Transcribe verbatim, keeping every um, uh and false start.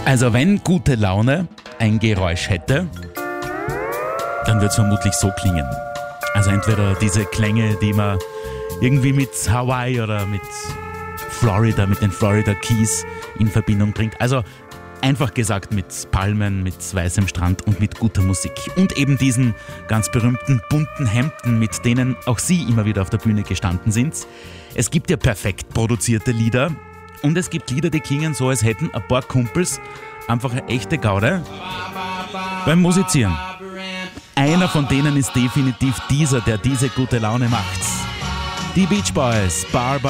Also wenn gute Laune ein Geräusch hätte, dann wird es vermutlich so klingen. Also entweder diese Klänge, die man irgendwie mit Hawaii oder mit Florida, mit den Florida Keys in Verbindung bringt. Also einfach gesagt mit Palmen, mit weißem Strand und mit guter Musik. Und eben diesen ganz berühmten bunten Hemden, mit denen auch Sie immer wieder auf der Bühne gestanden sind. Es gibt ja perfekt produzierte Lieder und es gibt Lieder, die klingen so, als hätten ein paar Kumpels einfach eine echte Gaude beim Musizieren. Einer von denen ist definitiv dieser, der diese gute Laune macht. Die Beach Boys, Barbara